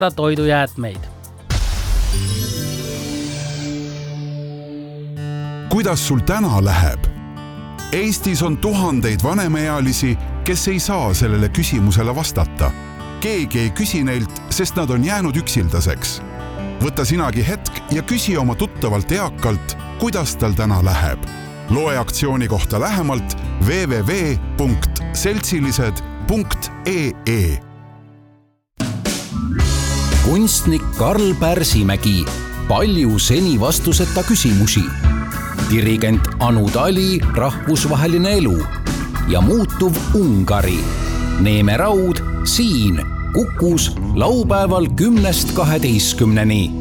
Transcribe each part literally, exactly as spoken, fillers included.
korjata toidujäätmeid. Kuidas sul täna läheb? Eestis on tuhandeid vanemaealisi, kes ei saa sellele küsimusele vastata. Keegi ei küsi neilt, sest nad on jäänud üksildaseks. Võta sinagi hetk ja küsi oma tuttavalt eakalt, kuidas tal täna läheb. Loe aktsiooni kohta lähemalt w w w punkt seltsilised punkt e e. Kunstnik Karl Pärsimägi, palju seni vastuseta küsimusi. Dirigent Anu Tali, rahvusvaheline elu ja muutuv Ungari. Neeme Raud siin Kukus laupäeval kümnest kaheteistkümneni.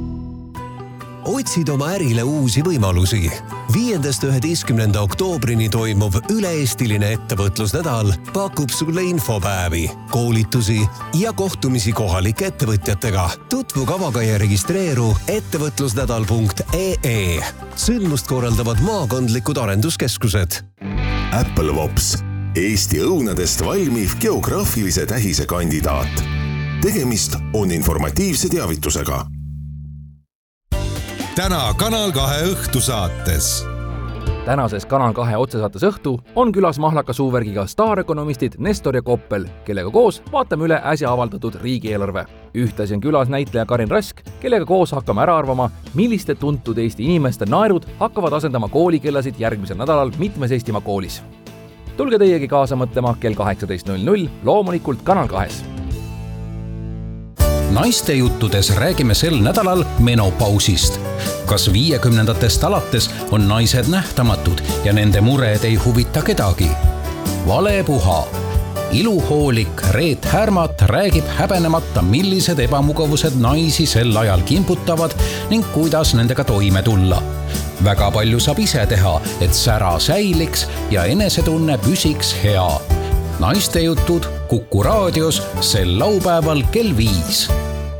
Otsid oma ärile uusi võimalusi. viiendast üheteistkümnenda oktoobrini toimuv üle-eestiline ettevõtlusnädal pakub sulle infopäevi, koolitusi ja kohtumisi kohalike ettevõtjatega. Tutvu kavaga ja registreeru ettevõtlusnädal punkt e e. Sündmust korraldavad maakondlikud arenduskeskused. Apple Vops, Eesti õunadest valmiv geograafilise tähise kandidaat. Tegemist on informatiivse teavitusega. Täna Kanal kahe õhtusaates. Tänases Kanal kahe otsesaates õhtu on külas mahlaka suuvärgiga staarökonomistid Nestor ja Koppel, kellega koos vaatame üle äsja avaldatud riigieelarve. Ühtlasi on külas näitleja Karin Rask, kellega koos hakkame ära arvama, milliste tuntud Eesti inimeste naerud hakkavad asendama koolikellasid järgmisel nädalal mitmes Eestimaa koolis. Tulge teiegi kaasa mõtlema kell kaheksateist null null, loomulikult Kanal kahes. Naiste juttudes räägime sel nädalal menopausist. Kas viiekümnendatest alates on naised nähtamatud ja nende mured ei huvita kedagi? Vale puha. Iluhoolik Reet Härmat räägib häbenemata, millised ebamugavused naisi sel ajal kimputavad ning kuidas nendega toime tulla. Väga palju saab ise teha, et sära säiliks ja enesetunne püsiks hea. Naiste jutud Kuku raadios sel laupäeval kell viis.